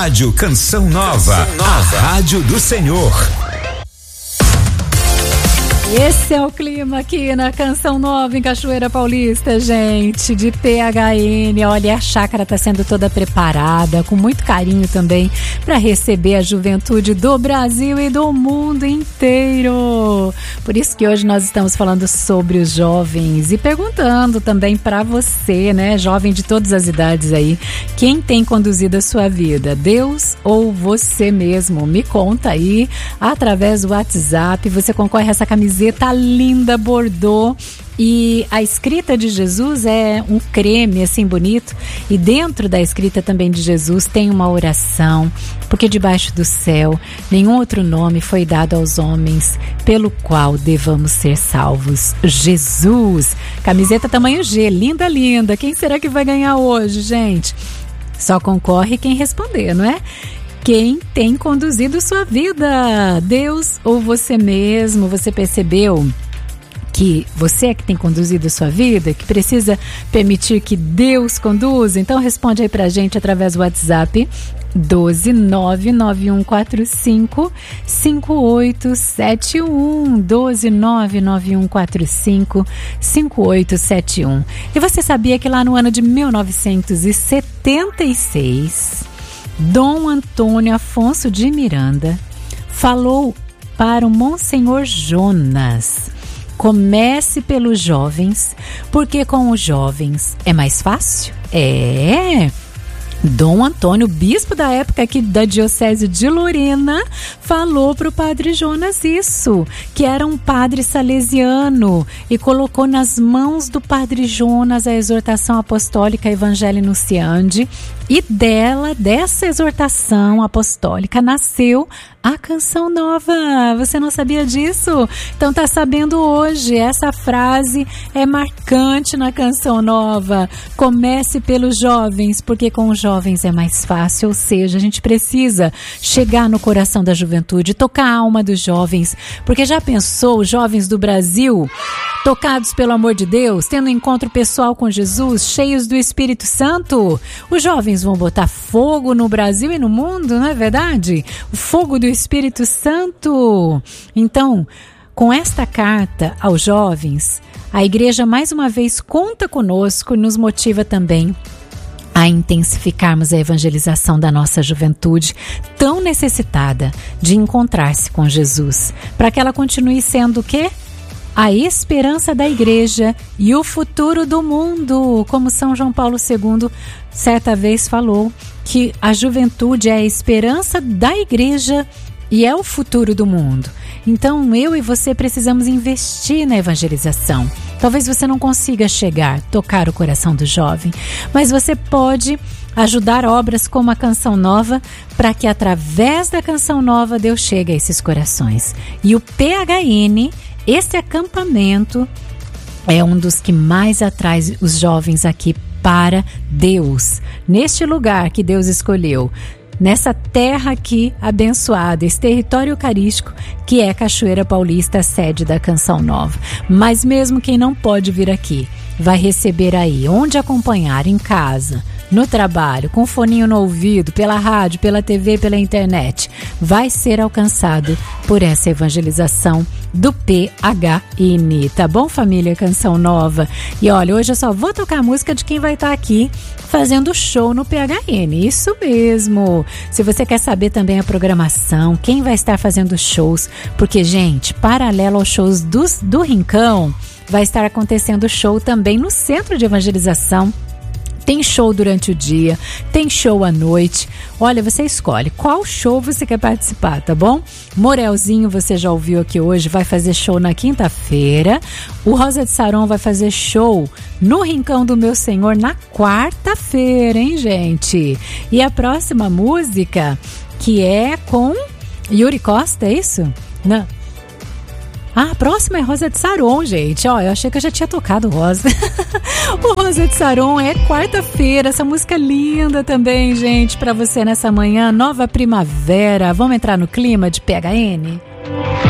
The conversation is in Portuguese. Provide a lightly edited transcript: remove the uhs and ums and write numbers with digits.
Rádio Canção Nova, a rádio do Senhor. Esse é o clima aqui na Canção Nova em Cachoeira Paulista, gente, de PHN. Olha, a chácara está sendo toda preparada, com muito carinho também, para receber a juventude do Brasil e do mundo inteiro. Por isso que hoje nós estamos falando sobre os jovens e perguntando também para você, né, jovem de todas as idades aí, quem tem conduzido a sua vida, Deus ou você mesmo? Me conta aí, através do WhatsApp. Você concorre a essa camiseta linda bordô, e a escrita de Jesus é um creme assim bonito, e dentro da escrita também de Jesus tem uma oração, porque debaixo do céu nenhum outro nome foi dado aos homens pelo qual devamos ser salvos. Jesus, camiseta tamanho G, linda, linda. Quem será que vai ganhar hoje, gente? Só concorre quem responder, não é? Quem tem conduzido sua vida? Deus ou você mesmo? Você percebeu que você é que tem conduzido a sua vida, que precisa permitir que Deus conduza? Então responde aí pra gente através do WhatsApp 12991455871, 12991455871. E você sabia que lá no ano de 1976, Dom Antônio Afonso de Miranda falou para o Monsenhor Jonas: comece pelos jovens, porque com os jovens é mais fácil? Dom Antônio, bispo da época aqui da Diocese de Lorena, falou para o padre Jonas isso, que era um padre salesiano, e colocou nas mãos do padre Jonas a exortação apostólica Evangelii Nuntiandi, e dessa exortação apostólica nasceu a Canção Nova. Você não sabia disso? Então tá sabendo hoje. Essa frase é marcante na Canção Nova. Comece pelos jovens, porque com os jovens é mais fácil. Ou seja, a gente precisa chegar no coração da juventude, tocar a alma dos jovens. Porque já pensou os jovens do Brasil, tocados pelo amor de Deus, tendo um encontro pessoal com Jesus, cheios do Espírito Santo? Os jovens vão botar fogo no Brasil e no mundo, não é verdade? O fogo do Espírito Santo. Então, com esta carta aos jovens, a igreja mais uma vez conta conosco e nos motiva também a intensificarmos a evangelização da nossa juventude, tão necessitada de encontrar-se com Jesus, para que ela continue sendo o quê? A esperança da igreja e o futuro do mundo, como São João Paulo II certa vez falou, que a juventude é a esperança da igreja e é o futuro do mundo. Então eu e você precisamos investir na evangelização. Talvez você não consiga tocar o coração do jovem, mas você pode ajudar obras como a Canção Nova, para que através da Canção Nova Deus chegue a esses corações. E o PHN, esse acampamento, é um dos que mais atrai os jovens aqui para Deus, neste lugar que Deus escolheu, nessa terra aqui abençoada, esse território eucarístico que é Cachoeira Paulista, a sede da Canção Nova. Mas mesmo quem não pode vir aqui, vai receber aí, onde acompanhar, em casa, no trabalho, com foninho no ouvido, pela rádio, pela TV, pela internet, vai ser alcançado por essa evangelização do PHN, tá bom, família Canção Nova? E olha, hoje eu só vou tocar a música de quem vai estar aqui fazendo show no PHN, isso mesmo. Se você quer saber também a programação, quem vai estar fazendo shows, porque, gente, paralelo aos shows do Rincão, vai estar acontecendo show também no Centro de Evangelização. Tem show durante o dia, tem show à noite. Olha, você escolhe qual show você quer participar, tá bom? Morelzinho, você já ouviu aqui hoje, vai fazer show na quinta-feira. O Rosa de Saron vai fazer show no Rincão do Meu Senhor na quarta-feira, hein, gente? E a próxima música, que é com Yuri Costa, é isso? Não. A próxima é Rosa de Saron, gente. Ó, eu achei que eu já tinha tocado Rosa. O Rosa de Saron é quarta-feira. Essa música linda também, gente, pra você nessa manhã. Nova primavera. Vamos entrar no clima de PHN?